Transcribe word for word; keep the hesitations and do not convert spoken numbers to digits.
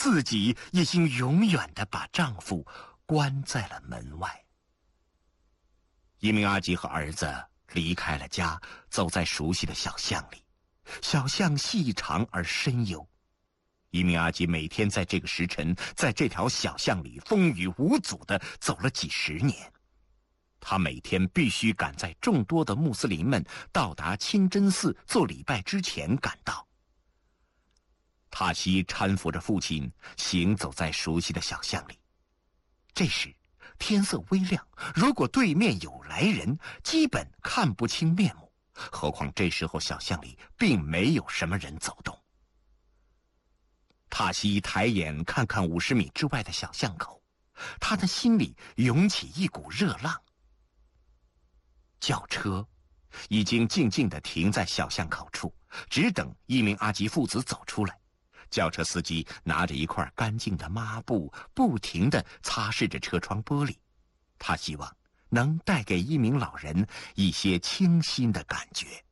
自己已经永远地把丈夫关在了门外。一鸣阿吉和儿子离开了家，走在熟悉的小巷里。小巷细长而深幽，一鸣阿吉每天在这个时辰，在这条小巷里风雨无阻地走了几十年。他每天必须赶在众多的穆斯林们到达清真寺做礼拜之前赶到。塔西搀扶着父亲行走在熟悉的小巷里。这时天色微亮，如果对面有来人，基本看不清面目，何况这时候小巷里并没有什么人走动。塔西抬眼看看五十米之外的小巷口，他的心里涌起一股热浪。轿车已经静静地停在小巷口处，只等一鸣阿吉父子走出来。轿车司机拿着一块干净的抹布，不停地擦拭着车窗玻璃。他希望能带给一鸣老人一些清新的感觉。